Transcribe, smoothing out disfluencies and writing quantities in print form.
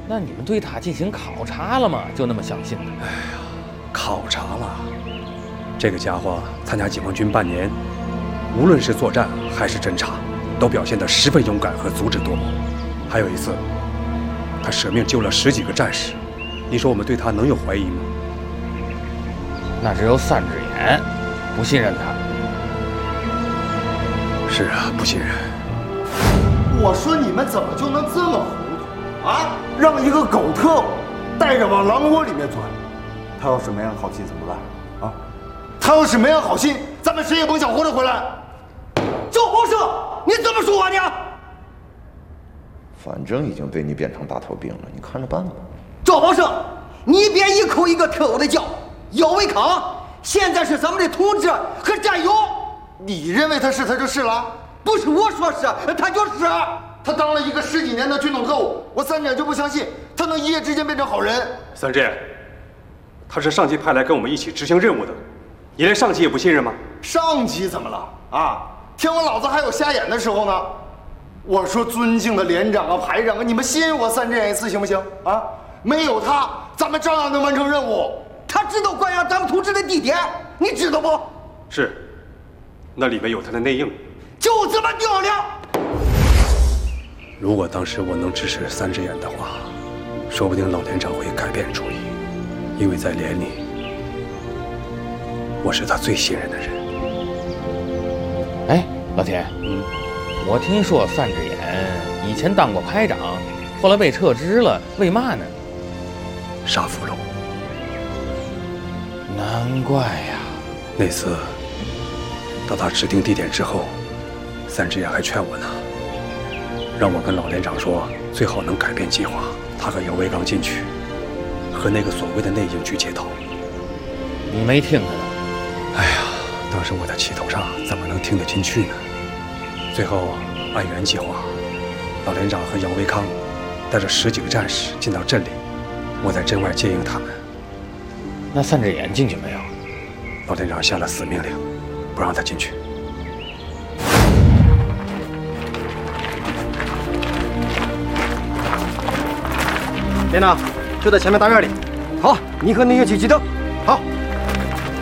那你们对他进行考察了吗？就那么相信他？ 哎呀，考察了，这个家伙参加解放军半年，无论是作战还是侦察，都表现得十分勇敢和足智多谋。还有一次，他舍命救了10几个战士，你说我们对他能有怀疑吗？ 那只有3只眼不信任他。 是啊，不信任。 我说你们怎么就能这么糊涂啊？让一个狗特务带着往狼窝里面钻，他要是没安好心怎么办啊？他要是没安好心，咱们谁也甭想活着回来。赵宝胜，你怎么说话呢？ 反正已经被你变成大头兵了，你看着办吧。 赵宝胜，你别一口一个特务的叫。姚维康现在是咱们的同志和战友。 你认为他是他就是了？ 不是我说是，他就是。 他当了一个10几年的军统特务，我3点就不相信他能一夜之间变成好人。 3只眼，他是上级派来跟我们一起执行任务的，你连上级也不信任吗？ 上级怎么了啊？天我老子还有瞎眼的时候呢。我说尊敬的连长啊、排长啊，你们信任我3只眼一次行不行啊？没有他，咱们照样能完成任务。 他知道关押咱们同志的地点，你知道不？ 是，那里面有他的内应。 就这么漂亮。 如果当时我能支持3只眼的话，说不定老连长会改变主意，因为在连里，我是他最信任的人。 哎，老田，我听说3只眼以前当过排长，后来被撤职了，为嘛呢？ 杀俘虏。 难怪呀！ 那次到他指定地点之后，3只眼还劝我呢，让我跟老连长说，最好能改变计划，他和姚维刚进去，和那个所谓的内应去接头。 你没听他的？ 哎呀，当时我在气头上，怎么能听得进去呢？最后按原计划，老连长和姚维康带着10几个战士进到镇里，我在镇外接应他们。 那3只眼进去没有？ 老连长下了死命令，不让他进去。 连长，就在前面大院里。好，你和内应去机动。好。